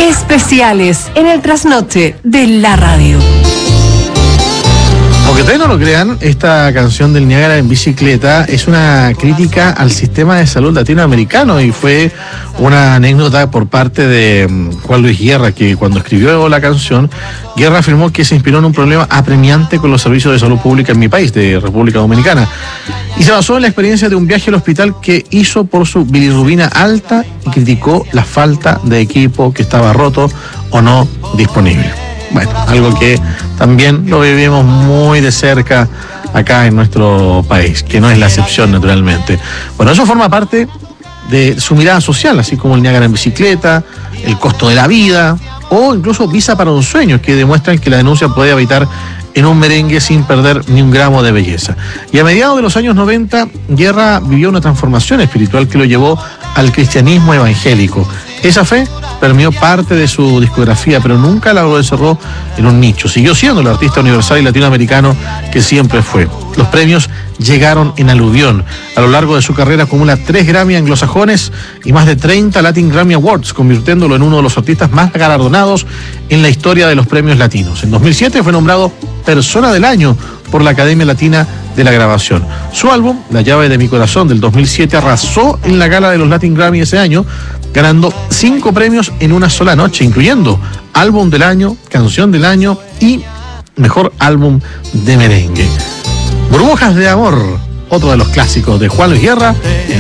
Especiales en el trasnoche de la radio. Aunque ustedes no lo crean, esta canción del Niágara en bicicleta es una crítica al sistema de salud latinoamericano y fue una anécdota por parte de Juan Luis Guerra, que cuando escribió la canción, Guerra afirmó que se inspiró en un problema apremiante con los servicios de salud pública en mi país, de República Dominicana, y se basó en la experiencia de un viaje al hospital que hizo por su bilirrubina alta y criticó la falta de equipo que estaba roto o no disponible. Bueno, algo que también lo vivimos muy de cerca acá en nuestro país, que no es la excepción naturalmente. Bueno, eso forma parte de su mirada social, así como el Niágara en bicicleta, el costo de la vida, o incluso Visa para un sueño, que demuestran que la denuncia puede habitar en un merengue sin perder ni un gramo de belleza. Y a mediados de los años 90, Guerra vivió una transformación espiritual que lo llevó al cristianismo evangélico. Esa fe permeó parte de su discografía, pero nunca la encerró en un nicho. Siguió siendo el artista universal y latinoamericano que siempre fue. Los premios llegaron en aluvión. A lo largo de su carrera acumula 3 Grammy anglosajones y más de 30 Latin Grammy Awards, convirtiéndolo en uno de los artistas más galardonados en la historia de los premios latinos. En 2007 fue nombrado Persona del Año por la Academia Latina de la Grabación. Su álbum, La llave de mi corazón, del 2007, arrasó en la gala de los Latin Grammy ese año, ganando 5 premios en una sola noche, incluyendo Álbum del Año, Canción del Año y Mejor Álbum de Merengue. Burbujas de Amor, otro de los clásicos de Juan Luis Guerra.